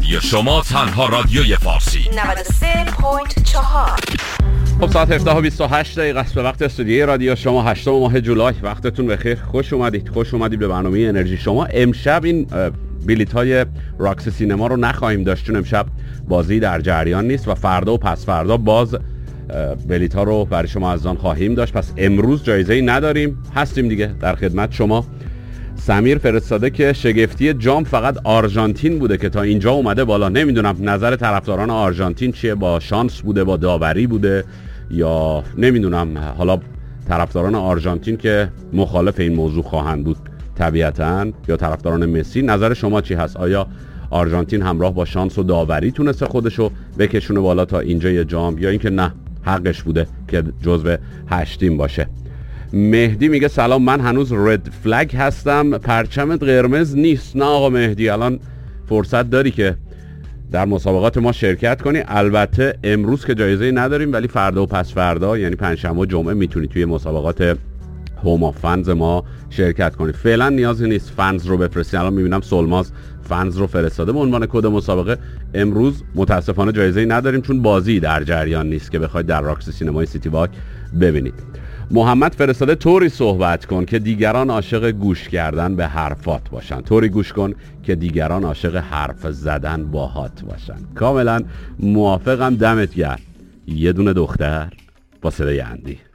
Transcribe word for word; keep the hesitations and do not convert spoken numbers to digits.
رادیو شما، تنها رادیوی فارسی. نود و سه ممیز چهار. خب ساعت هفده و بیست و هشت دقیقه است به وقت استودیوی رادیو شما. هشتم ماه جولای. وقتتون بخیر. خوش اومدید. خوش اومدید به برنامه انرژی شما. امشب این بلیط های راکس سینما رو نخواهیم داشت چون امشب بازی در جریان نیست و فردا و پس فردا باز بلیط ها رو برای شما از آن خواهیم داشت. پس امروز جایزه‌ای نداریم. هستیم دیگه در خدمت شما. سمیر فرستاده که شگفتی جام فقط آرژانتین بوده که تا اینجا اومده بالا. نمیدونم نظر طرفداران آرژانتین چیه، با شانس بوده، با داوری بوده، یا نمیدونم. حالا طرفداران آرژانتین که مخالف این موضوع خواهند بود طبیعتاً، یا طرفداران مسی، نظر شما چی هست؟ آیا آرژانتین همراه با شانس و داوری تونسته خودشو بکشونه بالا تا اینجای جام، یا اینکه نه حقش بوده که جزو هشتیم باشه؟ مهدی میگه سلام، من هنوز رد فلگ هستم، پرچمت قرمز نیست. نه آقا مهدی، الان فرصت داری که در مسابقات ما شرکت کنی. البته امروز که جایزه‌ای نداریم، ولی فردا و پس فردا یعنی پنجشنبه و جمعه میتونی توی مسابقات هوم آف فنز ما شرکت کنی. فعلا نیازی نیست فنز رو بفرستی. الان میبینم سولماز فنز رو فرستاده به عنوان کد مسابقه. امروز متاسفانه جایزه‌ای نداریم چون بازی در جریان نیست که بخواید در راکس سینمای سیتی واک ببینید. محمد فرستاده طوری صحبت کن که دیگران عاشق گوش کردن به حرفات باشن. طوری گوش کن که دیگران عاشق حرف زدن باهات باشن. کاملا موافقم. دمت گرم. یه دونه دختر با صدای اندی.